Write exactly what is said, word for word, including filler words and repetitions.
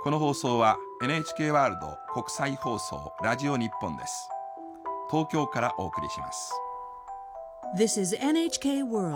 この放送は エヌエイチケー ワールド国際放送ラジオ日本です。東京からお送りします。 This is エヌエイチケー World